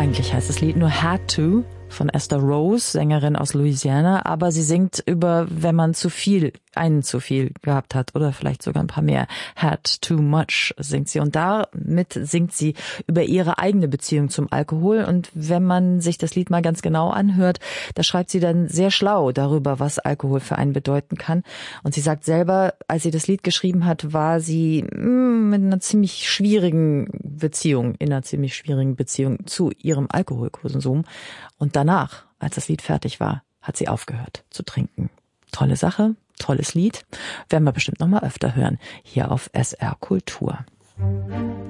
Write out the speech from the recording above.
Eigentlich heißt das Lied nur Had To von Esther Rose, Sängerin aus Louisiana, aber sie singt über, wenn man einen zu viel gehabt hat oder vielleicht sogar ein paar mehr. Had too much singt sie und damit singt sie über ihre eigene Beziehung zum Alkohol und wenn man sich das Lied mal ganz genau anhört, da schreibt sie dann sehr schlau darüber, was Alkohol für einen bedeuten kann und sie sagt selber, als sie das Lied geschrieben hat, war sie in einer ziemlich schwierigen Beziehung zu ihrem Alkoholkonsum und danach, als das Lied fertig war, hat sie aufgehört zu trinken. Tolle Sache, tolles Lied. Werden wir bestimmt noch mal öfter hören, hier auf SR Kultur.